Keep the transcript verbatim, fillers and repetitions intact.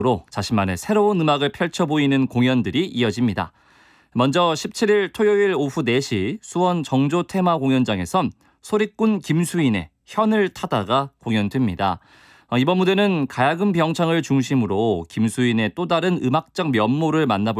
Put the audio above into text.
로 자신만의 새로운 음악을 펼쳐 보이는 공연들이 이어집니다. 먼저 십칠 일 토요일 오후 네 시 수원 정조 테마 공연장에선 소리꾼 김수인의 현을 타다가 공연됩니다. 이번 무대는 가야금 병창을 중심으로 김수인의 또 다른 음악적 면모를 만나볼